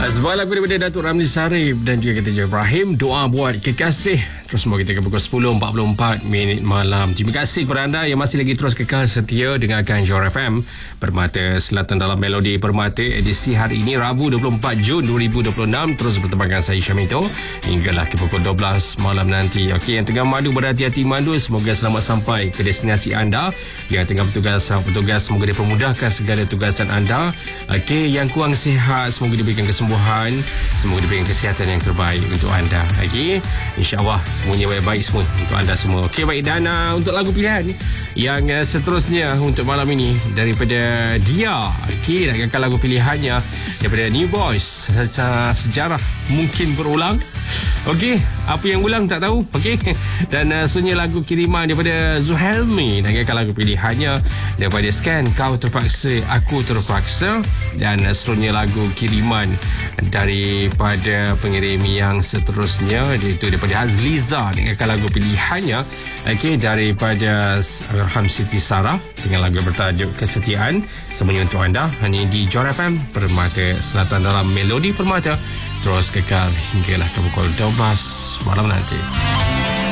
Sebuah lagu daripada Datuk Ramli Sarip dan juga Kata Ibrahim, Doa Buat Kekasih. Terus semua kita ke pukul 10.44 malam. Terima kasih kepada anda yang masih lagi terus kekal setia dengarkan Johor FM Permata Selatan dalam Melodi Permata edisi hari ini Rabu 24 Jun 2026. Terus bertemu dengan saya Syamito hinggalah ke pukul 12 malam nanti. Okey, yang tengah madu berhati-hati mandu, semoga selamat sampai ke destinasi anda. Yang tengah bertugas semoga dipermudahkan segala tugasan anda. Okey, yang kurang sihat semoga diberikan kesembuhan, semoga diberikan kesihatan yang terbaik untuk anda. Okey, insya-Allah semuanya baik-baik semua untuk anda semua. Okey, baik, dan untuk lagu pilihan yang seterusnya untuk malam ini daripada Dia. Okey, nak lagu pilihannya daripada New Boys. Sejarah mungkin berulang. Okey, apa yang ulang tak tahu. Okey, dan seterusnya lagu kiriman daripada Zuhelmi. Nak lagu pilihannya daripada Scan, Kau Terpaksa Aku Terpaksa. Dan seterusnya lagu kiriman daripada pengirim yang seterusnya iaitu daripada Azliza dengan lagu pilihannya daripada Arham Siti Sarah dengan lagu bertajuk Kesetiaan. Semuanya untuk anda hanya di Johor FM Permata Selatan dalam Melodi Permata. Terus kekal hinggalah ke pukul 12 malam nanti.